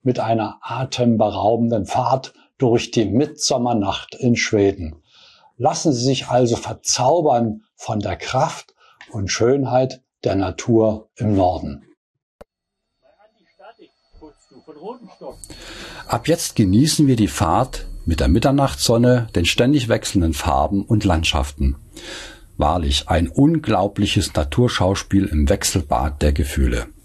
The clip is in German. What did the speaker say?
mit einer atemberaubenden Fahrt durch die Mitsommernacht in Schweden. Lassen Sie sich also verzaubern von der Kraft und Schönheit der Natur im Norden. Ab jetzt genießen wir die Fahrt mit der Mitternachtssonne, den ständig wechselnden Farben und Landschaften. Wahrlich ein unglaubliches Naturschauspiel im Wechselbad der Gefühle.